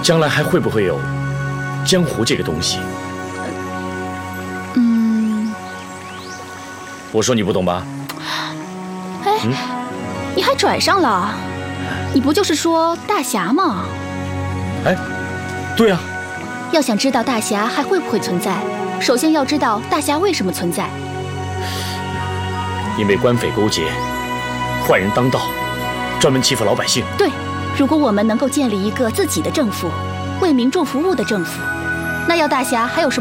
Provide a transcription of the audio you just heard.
将来还会不会有江湖这个东西？我说你不懂吧？ 哎，你还拽上了？你不就是说大侠吗？ 哎，对啊。 要想知道大侠还会不会存在，首先要知道大侠为什么存在。 因为官匪勾结，坏人当道，专门欺负老百姓。 对，如果我们能够建立一个自己的政府，为民众服务的政府，那要大侠还有什么